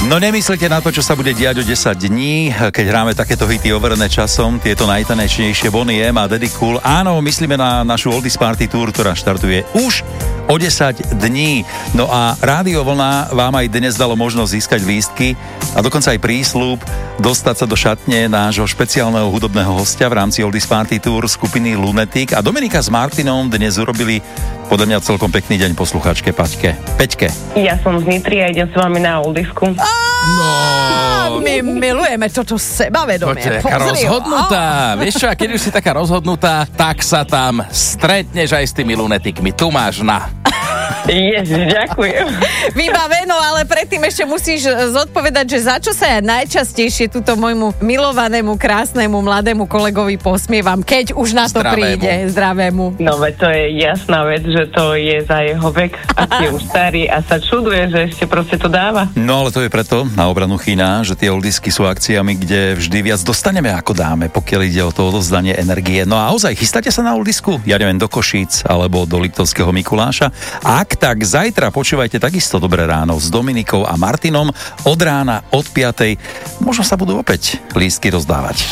No nemyslite na to, čo sa bude diať o 10 dní, keď hráme takéto hity overené časom, tieto najtanečnejšie Bonnie M a Daddy Cool. Áno, myslíme na našu Oldies Party Tour, ktorá štartuje už o 10 dní. No a Rádio Vlna vám aj dnes dalo možnosť získať lístky a dokonca aj prísľub dostať sa do šatne nášho špeciálneho hudobného hostia v rámci Oldies Party Tour skupiny Lunatic. A Dominika s Martinom dnes urobili podľa mňa celkom pekný deň poslucháčke Peťke. Ja som z Nitry a idem s vami na Oldisku. No, my milujeme toto sebavedomie. taká rozhodnutá. Vieš čo, a keď už si taká rozhodnutá, tak sa tam stretneš aj s tými lunetikmi. Tu máš na. Ježiš, ďakujem. Vybaveno, ale predtým ešte musíš zodpovedať, že za čo sa ja najčastejšie túto môjmu milovanému, krásnemu, mladému kolegovi posmievam, keď už na to príde. Zdravému. No veď to je jasná vec, že to je za jeho vek, aký je už starý a sa čuduje, že ešte proste to dáva. No ale to je preto, na obranu Chyna, že tie oldisky sú akciami, kde vždy viac dostaneme ako dáme, pokiaľ ide o to odozdanie energie. No a ozaj, chystáte sa na oldisku? Ja neviem, do Košíc alebo do Liptovského Mikuláša? Ak tak, zajtra počúvajte takisto Dobré ráno s Dominikou a Martinom od rána od 5:00. Možno sa budú opäť lístky rozdávať.